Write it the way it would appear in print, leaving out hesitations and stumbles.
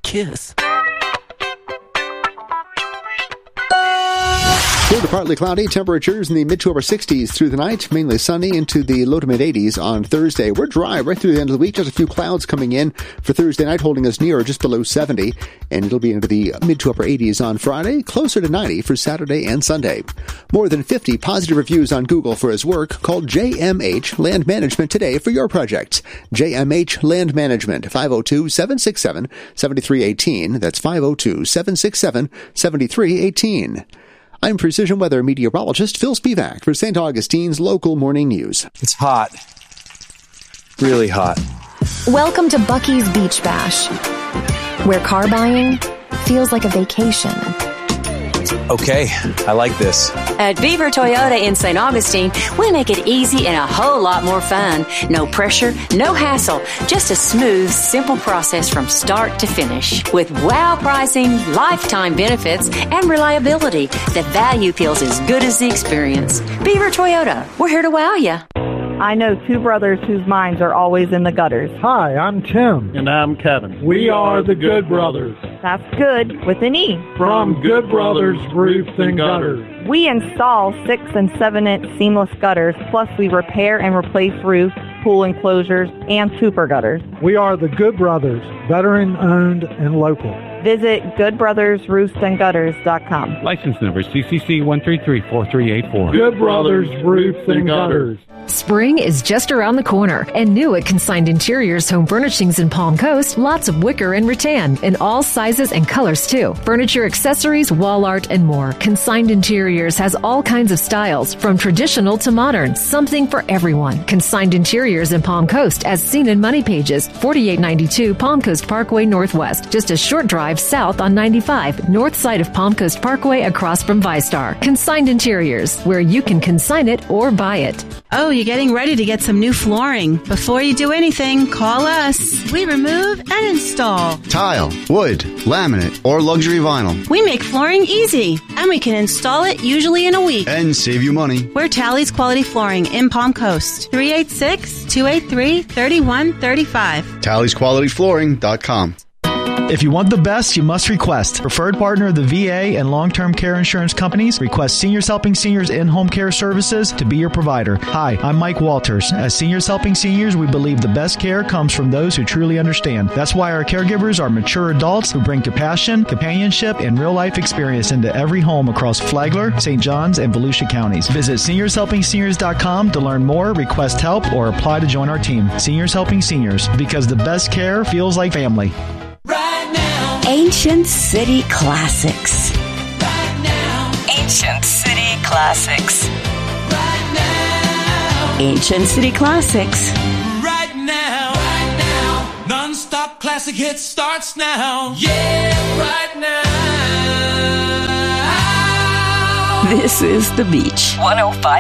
kiss. Clear to partly cloudy, temperatures in the mid to upper 60s through the night, mainly sunny into the low to mid 80s on Thursday. We're dry right through the end of the week, just a few clouds coming in for Thursday night, holding us near or just below 70, and it'll be into the mid to upper 80s on Friday, closer to 90 for Saturday and Sunday. More than 50 positive reviews on Google for his work. Call JMH Land Management today for your projects. JMH Land Management, 502-767-7318. That's 502-767-7318. I'm Precision Weather meteorologist Phil Spivak for St. Augustine's local morning news. It's hot. Really hot. Welcome to Buc-ee's Beach Bash, where car buying feels like a vacation. Okay, I like this. At Beaver Toyota in St. Augustine, we make it easy and a whole lot more fun. No pressure, no hassle, just a smooth, simple process from start to finish. With wow pricing, lifetime benefits, and reliability, the value feels as good as the experience. Beaver Toyota, we're here to wow you. I know two brothers whose minds are always in the gutters. Hi, I'm Tim. And I'm Kevin. We are the Good Brothers. That's good with an E. From Good Brothers Roofs and Gutters. We install 6 and 7-inch seamless gutters, plus we repair and replace roofs, pool enclosures, and super gutters. We are the Good Brothers, veteran-owned and local. Visit goodbrothersroofsandgutters.com. License number CCC 1334384. Good Brothers Roofs and Gutters. Spring is just around the corner, and new at Consigned Interiors Home Furnishings in Palm Coast, lots of wicker and rattan in all sizes and colors too. Furniture, accessories, wall art, and more. Consigned Interiors has all kinds of styles, from traditional to modern, something for everyone. Consigned Interiors in Palm Coast, as seen in Money Pages, 4892 Palm Coast Parkway Northwest, just a short drive south on 95, north side of Palm Coast Parkway across from ViStar. Consigned Interiors, where you can consign it or buy it. Oh, you're getting ready to get some new flooring. Before you do anything, call us. We remove and install tile, wood, laminate, or luxury vinyl. We make flooring easy, and we can install it usually in a week. And save you money. We're Tally's Quality Flooring in Palm Coast. 386-283-3135. TallysQualityFlooring.com. If you want the best, you must request. Preferred partner of the VA and long-term care insurance companies, Request Seniors Helping Seniors in-home care services to be your provider. Hi, I'm Mike Walters. As Seniors Helping Seniors, we believe the best care comes from those who truly understand. That's why our caregivers are mature adults who bring compassion, companionship, and real-life experience into every home across Flagler, St. Johns, and Volusia counties. Visit SeniorsHelpingSeniors.com to learn more, request help, or apply to join our team. Seniors Helping Seniors, because the best care feels like family. Right now. Ancient City Classics. Right now. Ancient City Classics. Right now. Ancient City Classics. Right now. Right now. Non-stop classic hits starts now. Yeah, right now. This is The Beach. 105.